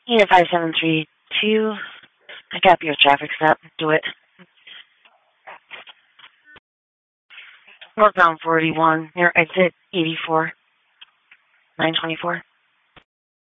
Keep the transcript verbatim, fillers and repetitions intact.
Unit five seven three two. I got your traffic stop. Do it. Northbound forty-one, near exit eighty-four, nine twenty-four.